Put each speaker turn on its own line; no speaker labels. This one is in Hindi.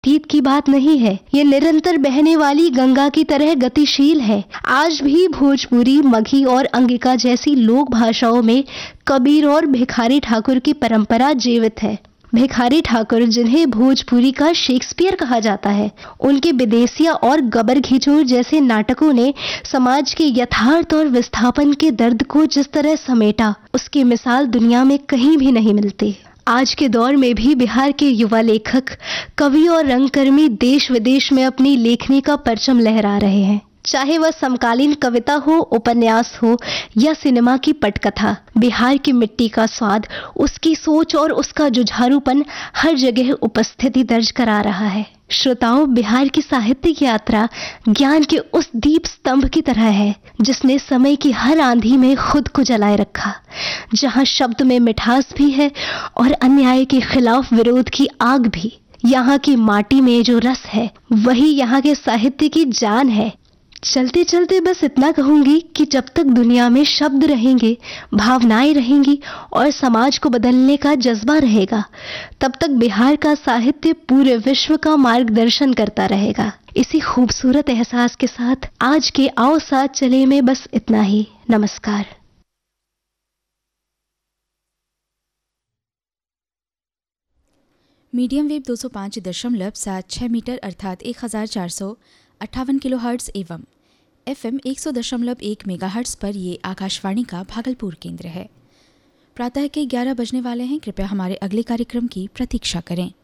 अतीत की बात नहीं है, ये निरंतर बहने वाली गंगा की तरह गतिशील है। आज भी भोजपुरी, मगही और अंगिका जैसी लोक भाषाओं में कबीर और भिखारी ठाकुर की परंपरा जीवित है। भिखारी ठाकुर, जिन्हें भोजपुरी का शेक्सपियर कहा जाता है, उनके विदेसिया और गबर घिचोर जैसे नाटकों ने समाज के यथार्थ और विस्थापन के दर्द को जिस तरह समेटा, उसकी मिसाल दुनिया में कहीं भी नहीं मिलती। आज के दौर में भी बिहार के युवा लेखक, कवि और रंगकर्मी देश विदेश में अपनी लेखनी का परचम लहरा रहे हैं। चाहे वह समकालीन कविता हो, उपन्यास हो या सिनेमा की पटकथा, बिहार की मिट्टी का स्वाद, उसकी सोच और उसका जुझारूपन हर जगह उपस्थिति दर्ज करा रहा है। श्रोताओं, बिहार की साहित्यिक यात्रा ज्ञान के उस दीप स्तंभ की तरह है जिसने समय की हर आंधी में खुद को जलाए रखा, जहां शब्द में मिठास भी है और अन्याय के खिलाफ विरोध की आग भी। यहाँ की माटी में जो रस है, वही यहाँ के साहित्य की जान है। चलते चलते बस इतना कहूंगी कि जब तक दुनिया में शब्द रहेंगे, भावनाएं रहेंगी और समाज को बदलने का जज्बा रहेगा, तब तक बिहार का साहित्य पूरे विश्व का मार्गदर्शन करता रहेगा। इसी खूबसूरत एहसास के साथ आज के आओ साथ चले में बस इतना ही। नमस्कार।
मीडियम वेव 205.76 मीटर अर्थात 1458 किलोहर्ट्ज़ एवं FM 100.1 मेगाहर्ट्ज़ पर ये आकाशवाणी का भागलपुर केंद्र है। प्रातः के 11 बजने वाले हैं। कृपया हमारे अगले कार्यक्रम की प्रतीक्षा करें।